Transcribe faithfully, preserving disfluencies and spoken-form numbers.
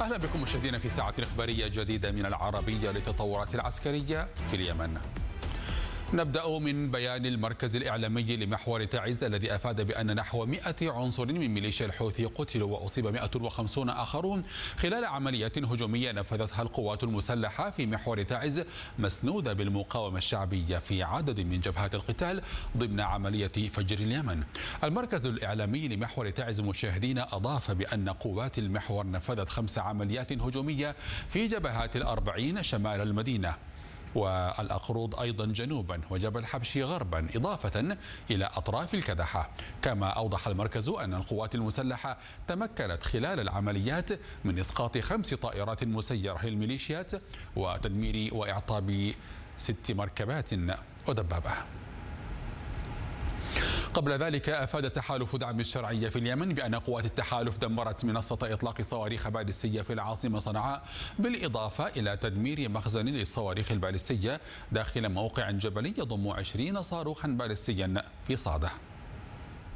أهلا بكم مشاهدينا في ساعة إخبارية جديدة من العربية للتطورات العسكرية في اليمن. نبدأ من بيان المركز الإعلامي لمحور تعز الذي أفاد بأن نحو مئة عنصر من ميليشيا الحوثي قتلوا وأصيب مئة وخمسين آخرون خلال عمليات هجومية نفذتها القوات المسلحة في محور تعز مسنودة بالمقاومة الشعبية في عدد من جبهات القتال ضمن عملية فجر اليمن. المركز الإعلامي لمحور تعز مشاهدين أضاف بأن قوات المحور نفذت خمس عمليات هجومية في جبهات الأربعين شمال المدينة والأقروض أيضا جنوبا وجبل حبشي غربا إضافة إلى أطراف الكدحة. كما أوضح المركز أن القوات المسلحة تمكنت خلال العمليات من إسقاط خمس طائرات مسيرة للميليشيات وتدمير وإعطاب ست مركبات ودبابة. قبل ذلك أفاد تحالف دعم الشرعية في اليمن بأن قوات التحالف دمرت منصة إطلاق صواريخ باليستية في العاصمة صنعاء، بالإضافة إلى تدمير مخزن للصواريخ الباليستية داخل موقع جبلي يضم عشرين صاروخا باليستيا في صعدة.